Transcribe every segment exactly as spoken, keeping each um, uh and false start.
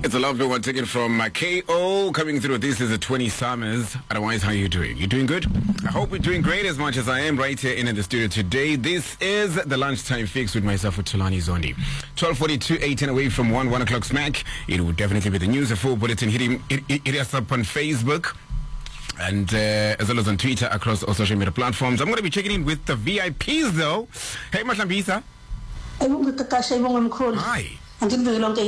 It's a lovely one taken from uh, K O coming through. This is a twenty Summers. Otherwise, how are you doing? You doing good? I hope you're doing great as much as I am right here in the studio today. This is the Lunchtime Fix with myself, Tulani Zondi. twelve forty-two, eighteen away from one, one o'clock smack. It will definitely be the news, a full bulletin. Hit, him, hit, hit, hit us up on Facebook. And uh, as well as on Twitter, across all social media platforms. I'm going to be checking in with the V I Ps though. Hey, Mahlambisa. Hi. You're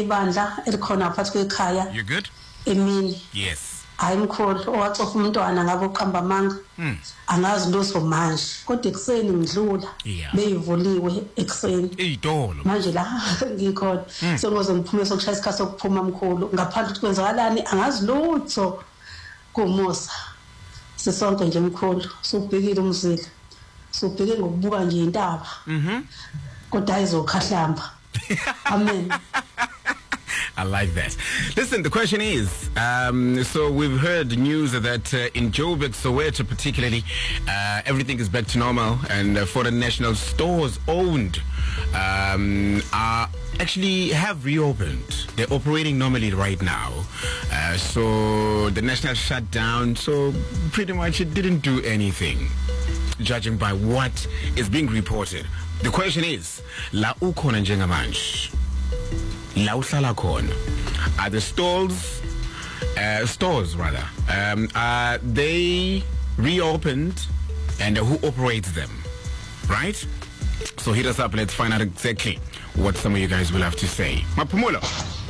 good? Yes. I'm called what of Mutana Ngabo Kambamang. Angazi lutho manje. Kodwa ekseni ngidlula. Beyivuliwe ekseni. Idolo. Manje la ngikhona. Sengoze ngiphume sokushaya isikhathi sokuphuma mkhulu. Ngaphandle ukuthi kwenzakalani angazi lutho. Kumusa. Sisonke nje mkhulu. Subhekile umzila. Subheke ngokubuka nje intaba. Mhm. Kodwa ayizokhahlamba. Amen. I like that. Listen, the question is, um, so we've heard news that uh, in Joburg, Soweto particularly, uh, everything is back to normal, and uh, foreign national stores owned um, are actually have reopened. They're operating normally right now. Uh, so the national shutdown, so pretty much it didn't do anything, judging by what is being reported. The question is, la ukhona njengamanje, la uhlala khona, are the stalls, uh, stores rather, um, are they reopened, and uh, who operates them, right? So hit us up, let's find out exactly what some of you guys will have to say. Maphumulo.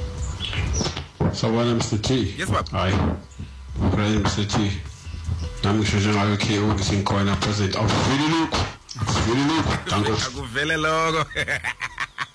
So what, Mister T? Yes, ma'am. Hi. I'm President Mister T. I'm sure I'm K O, this in corner president of Really Look. Really Look. Akuvele logo.